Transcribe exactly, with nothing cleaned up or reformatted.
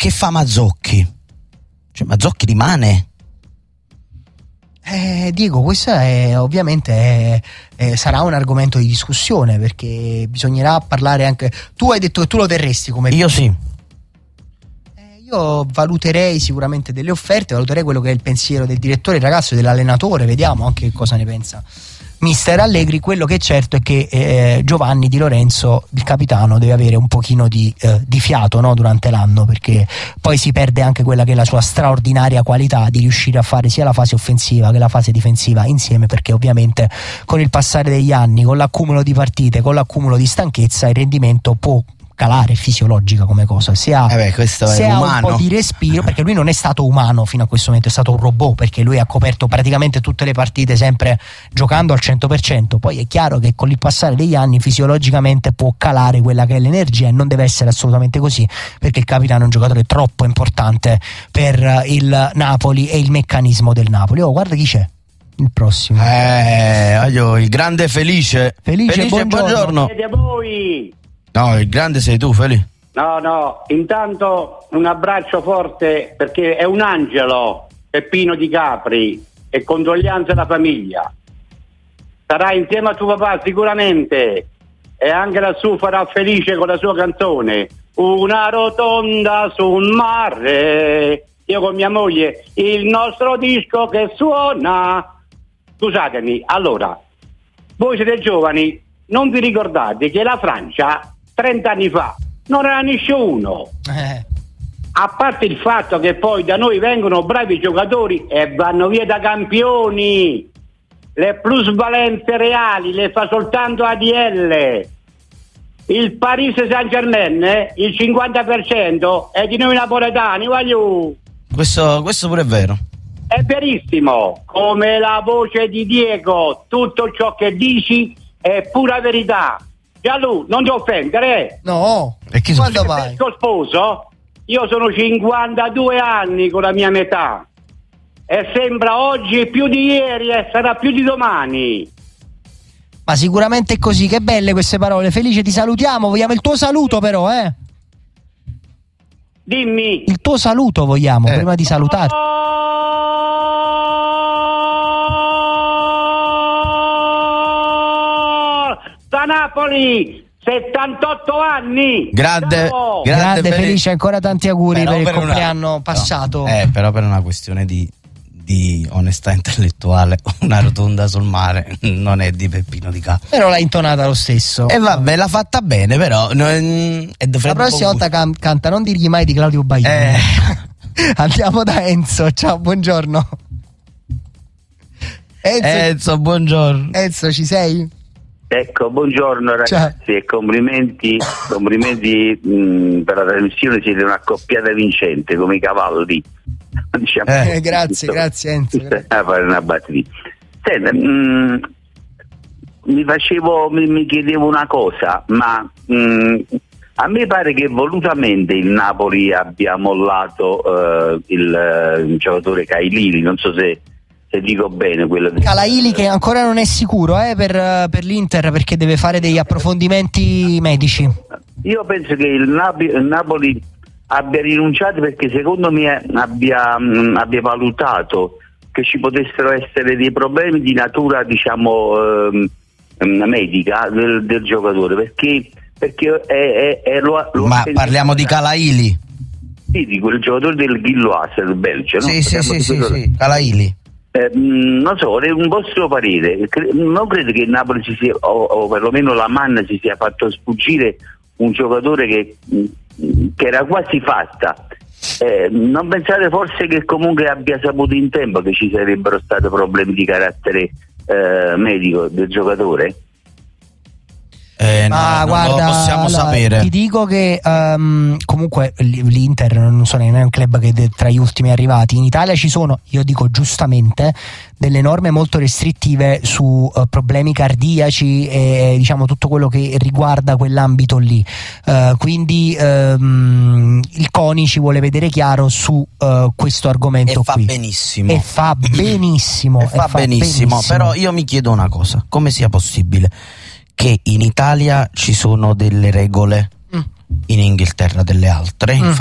che fa Mazzocchi? Cioè Mazzocchi rimane? Eh, Diego, questo è ovviamente è, è, sarà un argomento di discussione, perché bisognerà parlare anche. Tu hai detto che tu lo terresti come. Io sì. Eh, io valuterei sicuramente delle offerte, valuterei quello che è il pensiero del direttore, del ragazzo e dell'allenatore, vediamo anche cosa ne pensa mister Allegri. Quello che è certo è che eh, Giovanni Di Lorenzo, il capitano, deve avere un pochino di, eh, di fiato, no, durante l'anno, perché poi si perde anche quella che è la sua straordinaria qualità di riuscire a fare sia la fase offensiva che la fase difensiva insieme, perché ovviamente con il passare degli anni, con l'accumulo di partite, con l'accumulo di stanchezza, il rendimento può calare, è fisiologica come cosa. Se ha, eh beh, questo se è ha umano. un po' di respiro, perché lui non è stato umano fino a questo momento, è stato un robot, perché lui ha coperto praticamente tutte le partite sempre giocando al cento per cento. Poi è chiaro che con il passare degli anni fisiologicamente può calare quella che è l'energia, e non deve essere assolutamente così, perché il capitano è un giocatore troppo importante per il Napoli e il meccanismo del Napoli. Oh, guarda chi c'è il prossimo. Eh, aglio, il grande Felice. Felice, Felice, buongiorno. buongiorno. Siete voi? No, il grande sei tu, Felice. No, no, intanto un abbraccio forte, perché è un angelo, Peppino Di Capri, e condoglianze alla famiglia. Sarà insieme a tuo papà sicuramente, e anche lassù farà felice con la sua canzone Una rotonda sul mare. Io con mia moglie, il nostro disco che suona. Scusatemi, allora, voi siete giovani, non vi ricordate che la Francia trenta anni fa non era nessuno. Eh. A parte il fatto che poi da noi vengono bravi giocatori e vanno via da campioni, le plusvalenze reali le fa soltanto A D L. Il Paris Saint-Germain, eh, il cinquanta per cento è di noi napoletani, voglio. Questo, questo pure è vero. È verissimo, come la voce di Diego, tutto ciò che dici è pura verità. Gianlu, non ti offendere. No, E chi quando sono? vai? Io sposo, io sono cinquantadue anni con la mia metà e sembra oggi più di ieri e sarà più di domani. Ma sicuramente è così, che belle queste parole. Felice, ti salutiamo, vogliamo il tuo saluto però, eh? Dimmi. Il tuo saluto vogliamo, Eh. prima di salutarti. Da Napoli, settantotto anni. Grande, Ciao. grande, Grande Felice. Felice, ancora tanti auguri Però per il per una- compleanno passato. No, eh, però per una questione di, di onestà intellettuale, Una rotonda sul mare non è di Peppino Di Capri. Però l'ha intonata lo stesso. E vabbè, l'ha fatta bene, però non, è da La freddo prossima poco volta can- canta Non dirgli mai di Claudio Baglioni. Eh. Andiamo da Enzo, ciao, buongiorno. Enzo, Enzo, buongiorno. Enzo, ci sei? Ecco, buongiorno ragazzi. Ciao. E complimenti, complimenti mh, per la trasmissione, siete una accoppiata vincente come i cavalli. Diciamo, Eh, grazie, grazie Enzo. A fare una battuta. Senta, mh, mi facevo, mi, mi chiedevo una cosa, ma mh, a me pare che volutamente il Napoli abbia mollato uh, il, il giocatore Cailili, non so se, se dico bene quello di... Calaili che ancora non è sicuro eh, per, per l'Inter, perché deve fare degli approfondimenti medici. Io penso che il, Napi, il Napoli abbia rinunciato perché secondo me abbia, mh, abbia valutato che ci potessero essere dei problemi di natura, diciamo, ehm, medica del, del giocatore, perché, perché è, è, è lo, lo Ma parliamo di Calaili. Sì, di quel giocatore del Gilloas del Belgio, no? Sì, sì, Parliamo sì, di sì, quello- sì, Calaili. Eh, mh, non so, è un vostro parere. Cre- non credo che il Napoli si sia, o, o perlomeno la Manna si sia fatto sfuggire un giocatore che, mh, che era quasi fatta. Eh, non pensate forse che comunque abbia saputo in tempo che ci sarebbero stati problemi di carattere eh, medico del giocatore? Eh, no, Ma non guarda, lo possiamo allora, sapere. ti dico che um, comunque l- l'Inter non so, non è un club che è tra gli ultimi arrivati. In Italia ci sono, io dico giustamente, delle norme molto restrittive su uh, problemi cardiaci e diciamo tutto quello che riguarda quell'ambito lì. Uh, quindi um, il CONI ci vuole vedere chiaro su uh, questo argomento E fa qui. benissimo. E fa benissimo. E fa benissimo, però io mi chiedo una cosa: come sia possibile che in Italia ci sono delle regole, Mm. in Inghilterra delle altre, Mm.